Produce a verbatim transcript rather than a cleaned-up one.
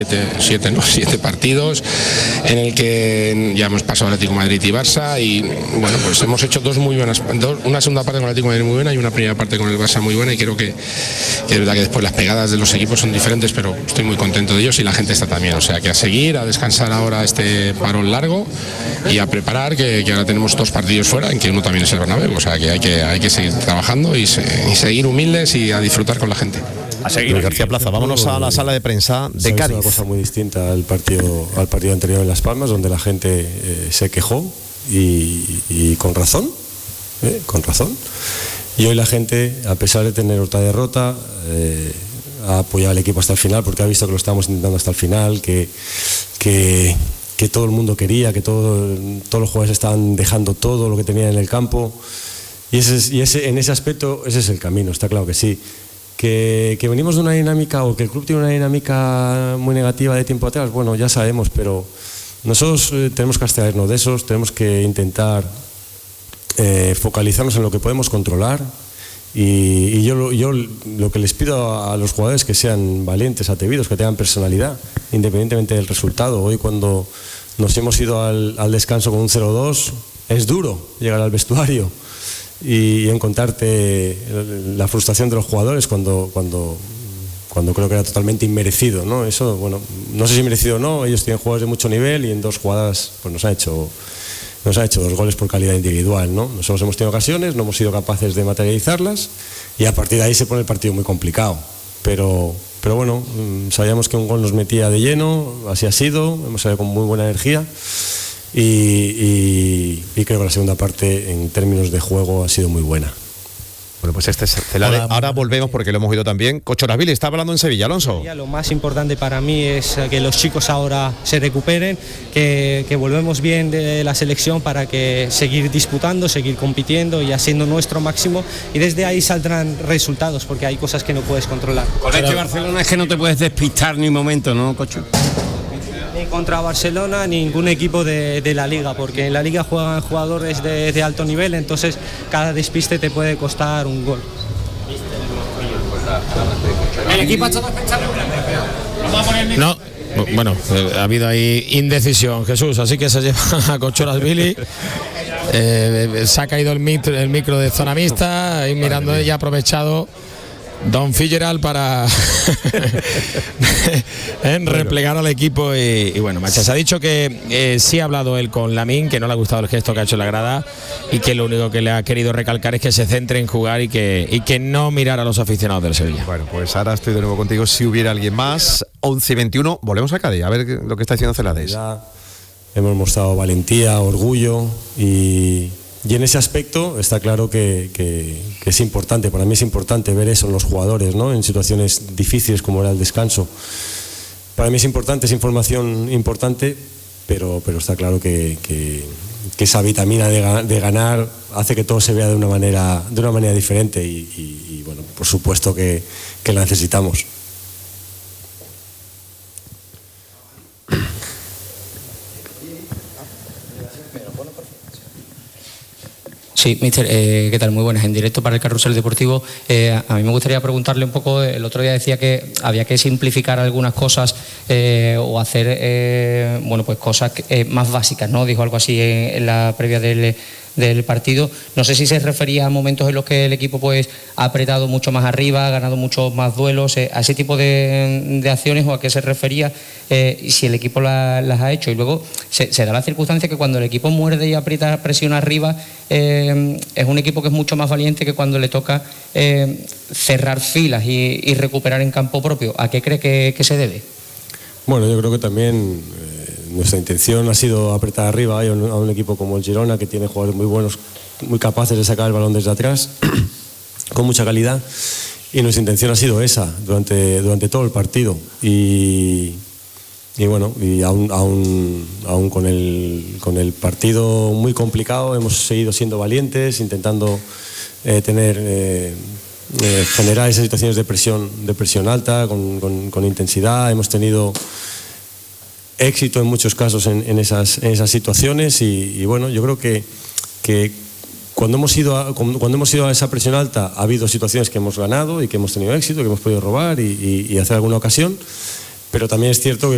Siete, siete, ¿no? siete partidos en el que ya hemos pasado Atlético de Madrid y Barça y bueno, pues hemos hecho dos muy buenas, dos, una segunda parte con el Atlético de Madrid muy buena y una primera parte con el Barça muy buena y creo que, que es verdad que después las pegadas de los equipos son diferentes, pero estoy muy contento de ellos y la gente está también, o sea que a seguir, a descansar ahora este parón largo y a preparar que, que ahora tenemos dos partidos fuera en que uno también es el Bernabéu, o sea que hay que, hay que seguir trabajando y, se, y seguir humildes y a disfrutar con la gente. A seguir. García Plaza, vámonos a la sala de prensa de Cádiz. Es una cosa muy distinta al partido, al partido anterior en Las Palmas, donde la gente eh, se quejó y, y con razón, eh, con razón. Y hoy la gente, a pesar de tener otra derrota, eh, ha apoyado al equipo hasta el final, porque ha visto que lo estábamos intentando hasta el final, que, que, que todo el mundo quería, que todo, todos los jugadores estaban dejando todo lo que tenían en el campo. Y, ese, y ese, en ese aspecto, ese es el camino, está claro que sí. Que, que venimos de una dinámica o que el club tiene una dinámica muy negativa de tiempo atrás, bueno, ya sabemos, pero nosotros eh, tenemos que abstraernos de esos, tenemos que intentar eh, focalizarnos en lo que podemos controlar y, y yo, yo lo que les pido a, a los jugadores es que sean valientes, atrevidos, que tengan personalidad, independientemente del resultado. Hoy cuando nos hemos ido al, al descanso con un cero dos, es duro llegar al vestuario y encontrarte la frustración de los jugadores cuando, cuando, cuando creo que era totalmente inmerecido, ¿no? Eso, bueno, no sé si merecido o no, ellos tienen jugadores de mucho nivel y en dos jugadas pues nos ha hecho, nos ha hecho dos goles por calidad individual, ¿no? Nosotros hemos tenido ocasiones, no hemos sido capaces de materializarlas y a partir de ahí se pone el partido muy complicado, pero, pero bueno, sabíamos que un gol nos metía de lleno, así ha sido, hemos salido con muy buena energía. Y, y, y creo que la segunda parte en términos de juego ha sido muy buena. Bueno, pues este es Celade. Ahora volvemos porque lo hemos oído también. Cochorasvili está hablando en Sevilla, Alonso. Lo más importante para mí es que los chicos ahora se recuperen, que, que volvemos bien de la selección para que seguir disputando, seguir compitiendo y haciendo nuestro máximo y desde ahí saldrán resultados porque hay cosas que no puedes controlar. Con este Barcelona es que no te puedes despistar ni un momento, ¿no, Cocho? Ni contra Barcelona, ningún equipo de, de la Liga, porque en la Liga juegan jugadores de, de alto nivel, entonces cada despiste te puede costar un gol. El equipo ha estado pensando. No, bueno, eh, ha habido ahí indecisión, Jesús, así que se lleva a Cochorasvili. Eh, se ha caído el micro, el micro de zona mixta, ahí mirando ella ha aprovechado Don Fitzgerald para en replegar al equipo y, y bueno, Macha, se ha dicho que eh, sí ha hablado él con Lamine, que no le ha gustado el gesto que ha hecho en la grada y que lo único que le ha querido recalcar es que se centre en jugar y que, y que no mirar a los aficionados del Sevilla. Bueno, pues ahora estoy de nuevo contigo, si hubiera alguien más, once y veintiuno, volvemos a Cádiz, a ver lo que está haciendo Celades. Hemos mostrado valentía, orgullo y... Y en ese aspecto está claro que, que, que es importante, para mí es importante ver eso en los jugadores, ¿no? En situaciones difíciles como era el descanso. Para mí es importante, es información importante, pero, pero está claro que, que, que esa vitamina de, de ganar hace que todo se vea de una manera, de una manera diferente y, y, y bueno, por supuesto que, que la necesitamos. Sí, mister, eh, ¿qué tal? Muy buenas. En directo para el Carrusel Deportivo. Eh, a mí me gustaría preguntarle un poco, el otro día decía que había que simplificar algunas cosas eh, o hacer eh, bueno, pues cosas eh, más básicas, ¿no? Dijo algo así en, en la previa del, del partido. No sé si se refería a momentos en los que el equipo pues ha apretado mucho más arriba, ha ganado muchos más duelos, eh, a ese tipo de, de acciones o a qué se refería eh, y si el equipo la, las ha hecho. Y luego se, se da la circunstancia que cuando el equipo muerde y aprieta presión arriba, eh, es un equipo que es mucho más valiente que cuando le toca eh, cerrar filas y, y recuperar en campo propio. ¿A qué cree que, que se debe? Bueno, yo creo que también eh, nuestra intención ha sido apretar arriba. Hay un, a un equipo como el Girona que tiene jugadores muy buenos, muy capaces de sacar el balón desde atrás, con mucha calidad, y nuestra intención ha sido esa durante, durante todo el partido. Y, y bueno, y aún, aún, aún con, el, con el partido muy complicado hemos seguido siendo valientes, intentando eh, tener... Eh, Eh, generar esas situaciones de presión, de presión alta, con, con, con intensidad. Hemos tenido éxito en muchos casos en, en, esas, en esas situaciones y, y bueno, yo creo que, que cuando, hemos ido a, cuando hemos ido a esa presión alta ha habido situaciones que hemos ganado y que hemos tenido éxito, que hemos podido robar y, y, y hacer alguna ocasión, pero también es cierto que